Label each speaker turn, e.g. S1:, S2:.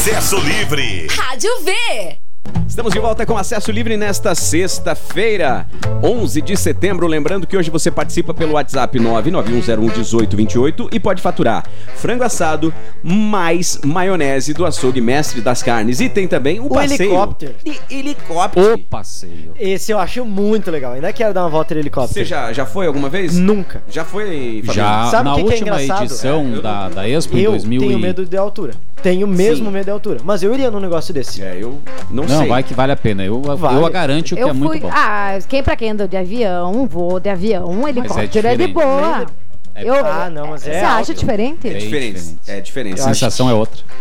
S1: Acesso Livre.
S2: Rádio V.
S3: Estamos de volta com Acesso Livre nesta sexta-feira, 11 de setembro. Lembrando que hoje você participa pelo WhatsApp 991011828 e pode faturar frango assado mais maionese do açougue Mestre das Carnes. E tem também o passeio. Helicóptero.
S4: O passeio.
S5: Esse eu acho muito legal. Ainda quero dar uma volta de helicóptero.
S3: Você já foi alguma vez?
S5: Nunca.
S3: Já foi, Fabiano?
S4: Já
S5: Sabe
S4: na
S5: o que é
S4: última
S5: engraçado?
S4: edição da Expo em
S5: Eu
S4: 2000
S5: tenho medo de altura. Tenho mesmo medo de altura. Mas eu iria num negócio desse.
S3: Eu não sei.
S4: Não, vai que vale a pena. Eu a garanto que é muito bom.
S6: Quem andou de avião, voo de avião, helicóptero é de boa.
S5: Não, mas
S6: Você acha diferente?
S3: É diferente. É diferente.
S4: A sensação é outra.